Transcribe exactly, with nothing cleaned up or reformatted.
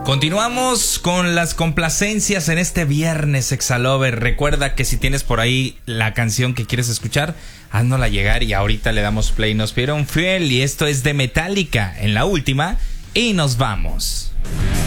Continuamos con las complacencias en este viernes, Exalover. Recuerda que si tienes por ahí la canción que quieres escuchar, háznosla llegar y ahorita le damos play. Nos pidieron Fuel y esto es de Metallica en la última y nos vamos.